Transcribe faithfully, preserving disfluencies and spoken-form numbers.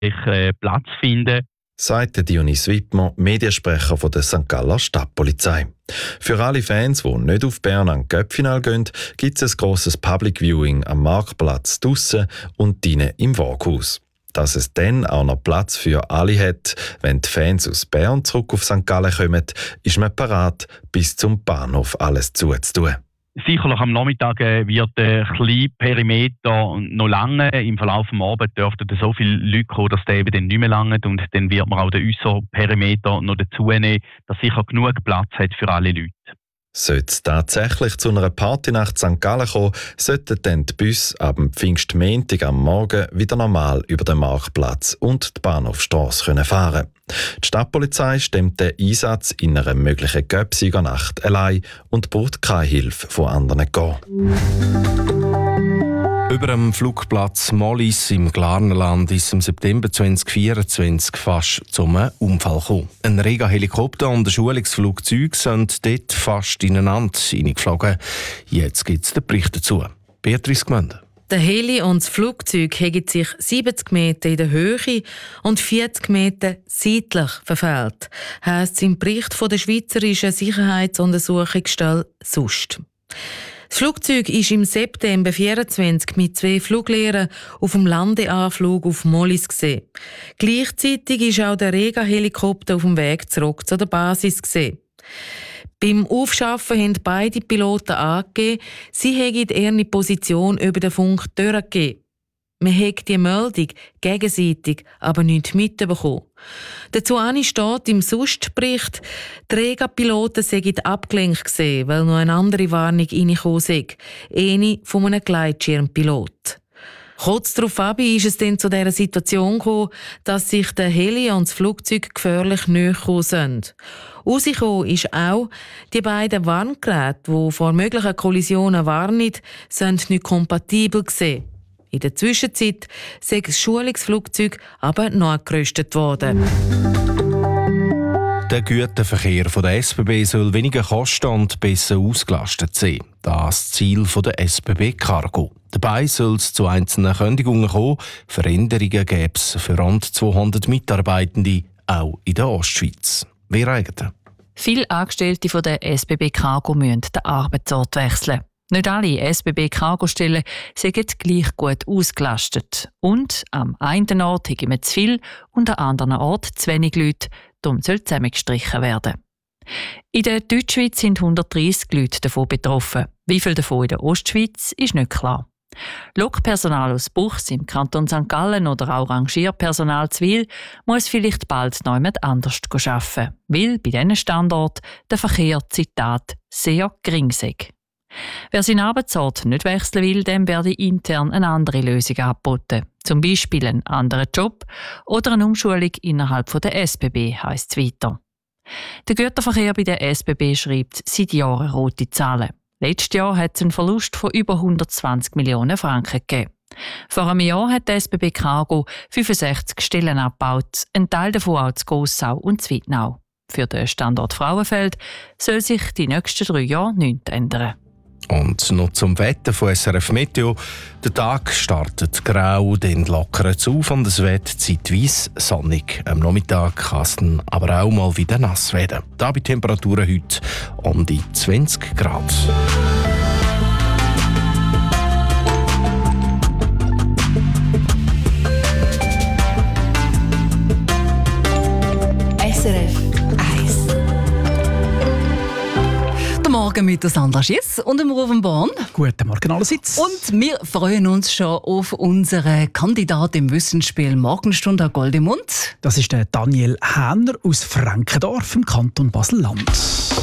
äh, Platz finden. Sagt Dionys Wittmer, Mediensprecher von der Sankt Galler Stadtpolizei. Für alle Fans, die nicht auf Bern an Cup-Final gehen, gibt es ein grosses Public Viewing am Marktplatz draussen und drinnen im Waaghaus. Dass es dann auch noch Platz für alle hat, wenn die Fans aus Bern zurück auf Sankt Gallen kommen, ist man parat, bis zum Bahnhof alles zuzutun. Sicherlich am Nachmittag wird der kleine Perimeter noch lange. Im Verlauf des Abends dürften so viele Leute kommen, dass der eben dann nicht mehr lange und dann wird man auch den äußeren Perimeter noch dazu nehmen, dass sicher genug Platz hat für alle Leute. Sollte es tatsächlich zu einer Partynacht Sankt Gallen kommen, sollten dann die Busse ab dem Pfingstmontag am Morgen wieder normal über den Marktplatz und die Bahnhofstrasse fahren können. Die Stadtpolizei stemmt den Einsatz in einer möglichen Göpsiegernacht allein und braucht keine Hilfe von anderen gehen. Über dem Flugplatz Mollis im Glarnerland ist im September zweitausendvierundzwanzig fast zum Unfall gekommen. Ein Rega-Helikopter und ein Schulungsflugzeug sind dort fast ineinander hineingeflogen. Jetzt gibt es den Bericht dazu. Beatrice Gmende. Der Heli und das Flugzeug haben sich siebzig Meter in der Höhe und vierzig Meter seitlich verfehlt, heisst es im Bericht von der Schweizerischen Sicherheitsuntersuchungsstelle S U S T. Das Flugzeug ist im September zweitausendvierundzwanzig mit zwei Fluglehrern auf dem Landeanflug auf Mollis gesehen. Gleichzeitig ist auch der Rega-Helikopter auf dem Weg zurück zu der Basis gesehen. Beim Aufschaffen haben beide Piloten angegeben, sie hätten ihre Position über den Funk durchgegeben. Man hat die Meldung gegenseitig aber nicht mitbekommen. Dazu steht im S U S T-Bericht, die Rega-Piloten seien abgelenkt gewesen, weil noch eine andere Warnung reingekommen sei, eine von einem Gleitschirmpilot. Kurz darauf ist es dann zu dieser Situation gekommen, dass sich der Heli und das Flugzeug gefährlich näher gekommen sind. Herausgekommen ist auch, die beiden Warngeräte, die vor möglichen Kollisionen warnen, sind nicht kompatibel gewesen. In der Zwischenzeit sei das Schulungsflugzeug aber nachgerüstet worden. Der Güterverkehr der S B B soll weniger kosten und besser ausgelastet sein. Das ist das Ziel der S B B Cargo. Dabei soll es zu einzelnen Kündigungen kommen. Veränderungen gäbe es für rund zweihundert Mitarbeitende, auch in der Ostschweiz. Wer eigentlich? Viele Angestellte von der S B B Cargo müssen den Arbeitsort wechseln. Nicht alle S B B Cargo-Stellen sind gleich gut ausgelastet. Und am einen Ort haben wir zu viel und am anderen Ort zu wenig Leute. Darum soll zusammengestrichen werden. In der Deutschschweiz sind hundertdreissig Leute davon betroffen. Wie viele davon in der Ostschweiz ist nicht klar. Lokpersonal aus Buchs im Kanton Sankt Gallen oder auch Rangierpersonal zu Wil muss vielleicht bald noch jemand anders arbeiten, weil bei diesen Standorten der Verkehr, Zitat, sehr gering sei. Wer seinen Arbeitsort nicht wechseln will, dem werde intern eine andere Lösung angeboten. Zum Beispiel einen anderen Job oder eine Umschulung innerhalb der S B B, heisst es weiter. Der Güterverkehr bei der S B B schreibt seit Jahren rote Zahlen. Letztes Jahr hat es einen Verlust von über hundertzwanzig Millionen Franken gegeben. Vor einem Jahr hat die S B B Cargo fünfundsechzig Stellen abgebaut, ein Teil davon auch zu Gossau und zu Wittnau. Für den Standort Frauenfeld soll sich die nächsten drei Jahre nichts ändern. Und noch zum Wetter von S R F Meteo. Der Tag startet grau, dann lockert es auf und es wird zeitweise sonnig. Am Nachmittag kann es dann aber auch mal wieder nass werden. Da bei Temperaturen heute um die zwanzig Grad. S R F eins. Morgen mit der Sandra Schiess und dem Rufen Born. Guten Morgen allerseits. Und wir freuen uns schon auf unseren Kandidaten im Wissensspiel Morgenstunde Goldemund. Das ist der Daniel Hähner aus Frankendorf im Kanton Basel-Land.